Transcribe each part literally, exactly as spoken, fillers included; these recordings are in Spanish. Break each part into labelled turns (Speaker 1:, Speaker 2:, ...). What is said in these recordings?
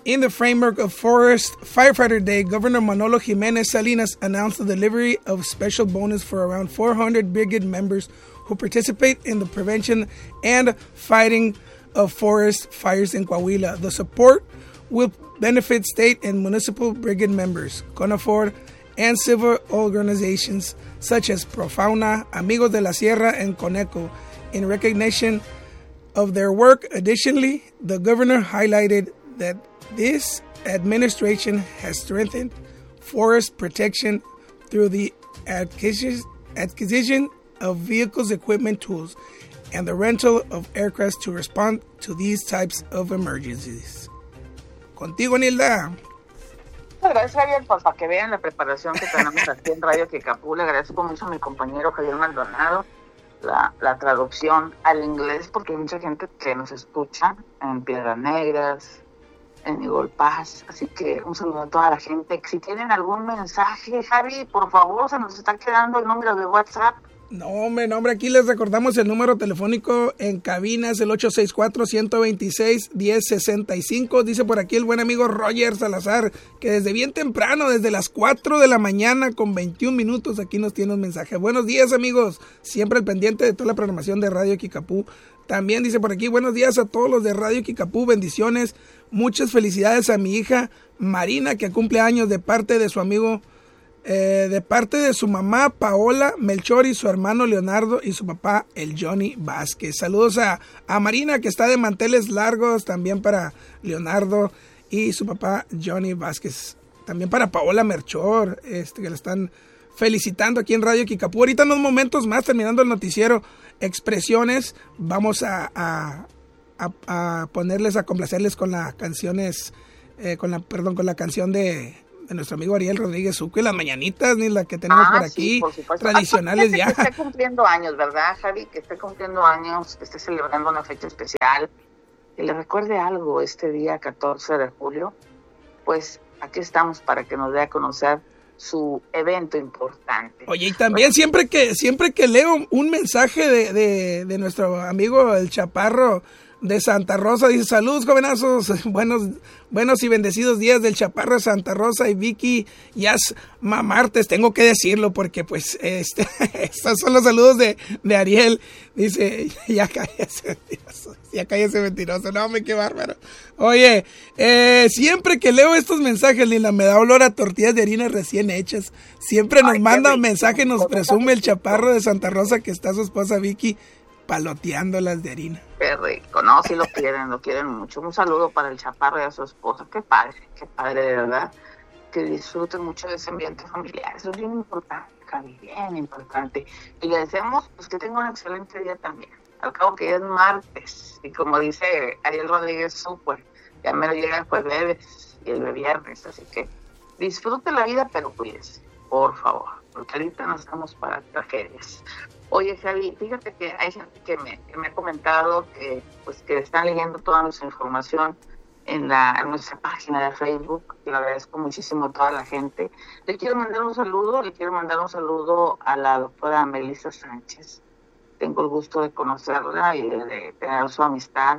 Speaker 1: In the framework of Forest Firefighter Day, Governor Manolo Jimenez Salinas announced the delivery of special bonus for around four hundred brigade members who participate in the prevention and fighting of forest fires in Coahuila. The support will benefit state and municipal brigade members, CONAFOR, and civil organizations such as Profauna, Amigos de la Sierra, and Coneco in recognition of their work. Additionally, the governor highlighted that this administration has strengthened forest protection through the acquisition of vehicles, equipment, tools, and the rental of aircraft to respond to these types of emergencies. Contigo, Nilda.
Speaker 2: Gracias, Javier, pues para que vean la preparación que tenemos aquí en Radio Kikapú. Le agradezco mucho a mi compañero Javier Maldonado la, la traducción al inglés, porque hay mucha gente que nos escucha en Piedras Negras, en Eagle Pass, así que un saludo a toda la gente. Si tienen algún mensaje, Javi, por favor, se nos está quedando el número de WhatsApp.
Speaker 1: No, hombre, no, hombre, aquí les recordamos el número telefónico en cabina, es el ocho seis cuatro, uno dos seis, uno cero seis cinco. Dice por aquí el buen amigo Roger Salazar, que desde bien temprano, desde las cuatro de la mañana con veintiún minutos, aquí nos tiene un mensaje. Buenos días, amigos, siempre al pendiente de toda la programación de Radio Kikapú. También dice por aquí, buenos días a todos los de Radio Kikapú, bendiciones, muchas felicidades a mi hija Marina, que cumple años, de parte de su amigo, eh, de parte de su mamá Paola Melchor y su hermano Leonardo y su papá el Johnny Vázquez. Saludos a, a Marina, que está de manteles largos, también para Leonardo y su papá Johnny Vázquez. También para Paola Melchor, este, que le están felicitando aquí en Radio Kikapú. Ahorita en unos momentos más, terminando el noticiero Expresiones, vamos a, a, a, a ponerles, a complacerles con las canciones, eh, con la, perdón, con la canción de, de nuestro amigo Ariel Rodríguez Uco y las mañanitas, ni la que tenemos
Speaker 2: ah,
Speaker 1: por aquí,
Speaker 2: sí, por supuesto.
Speaker 1: tradicionales
Speaker 2: ah,
Speaker 1: ya.
Speaker 2: Que esté cumpliendo años, ¿verdad, Javi? Que esté cumpliendo años, que esté celebrando una fecha especial, que le recuerde algo este día catorce de julio, pues aquí estamos para que nos dé a conocer su evento importante.
Speaker 1: Oye, y también Oye, siempre que siempre que leo un mensaje de, de, de nuestro amigo el Chaparro de Santa Rosa, dice, saludos jovenazos, buenos, buenos y bendecidos días del Chaparro de Santa Rosa y Vicky Yas Mamartes, tengo que decirlo porque pues este estos son los saludos de, de Ariel, dice, ya cállese mentiroso, ya cállese mentiroso, no, me qué bárbaro. Oye, eh, siempre que leo estos mensajes, Lila, me da olor a tortillas de harina recién hechas, siempre nos Ay, manda un mensaje, nos presume el Chaparro de Santa Rosa que está su esposa Vicky paloteándolas de harina.
Speaker 2: Qué rico, no, sí lo quieren, lo quieren mucho. Un saludo para el Chaparro y a su esposa, qué padre, qué padre de verdad, que disfruten mucho de ese ambiente familiar, eso es bien importante, Javi, bien importante. Y le deseamos pues que tenga un excelente día también, al cabo que ya es martes, y como dice Ariel Rodríguez Super, ya me lo llega el jueves y el viernes, así que disfrute la vida, pero cuídese, por favor, porque ahorita no estamos para tragedias. Oye, Javi, fíjate que hay gente que me, que me ha comentado que pues que están leyendo toda nuestra información en, la, en nuestra página de Facebook. Le agradezco muchísimo a toda la gente. Le quiero mandar un saludo, le quiero mandar un saludo a la doctora Melissa Sánchez. Tengo el gusto de conocerla y de, de tener su amistad.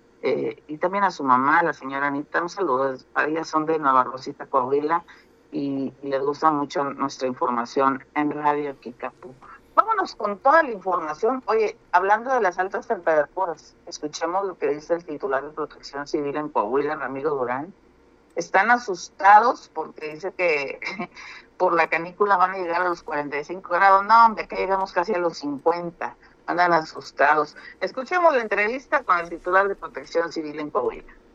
Speaker 2: Eh, y también a su mamá, la señora Anita, un saludo. Ellas son de Nueva Rosita, Coahuila, y, y les gusta mucho nuestra información en Radio Kikapú. Vámonos con toda la información. Oye, hablando de las altas temperaturas, escuchemos lo que dice el titular de Protección Civil en Coahuila, Ramiro Durán. Están asustados porque dice que por la canícula van a llegar a los cuarenta y cinco grados. No, hombre, que llegamos casi a los cincuenta. Andan asustados. Escuchemos la entrevista con el titular de Protección Civil en Coahuila.